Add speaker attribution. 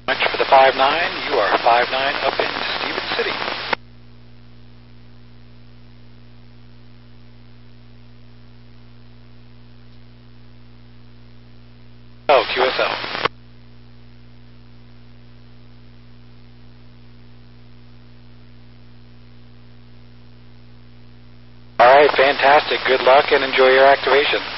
Speaker 1: Much for the 5-9. You are 5-9 up in Stephens City. Oh, QSL. All right, fantastic. Good luck and enjoy your activation.